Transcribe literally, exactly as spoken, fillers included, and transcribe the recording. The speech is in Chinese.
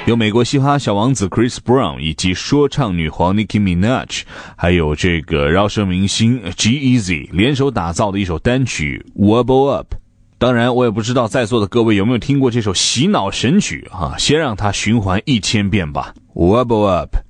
由美国嘻哈小王子 Chris Brown 以及说唱女皇 Nicki Minaj 还有这个饶舌明星 G-Eazy 联手打造的一首单曲 Wobble Up。 当然我也不知道在座的各位有没有听过这首洗脑神曲啊，先让它循环一千遍吧。 Wobble Up。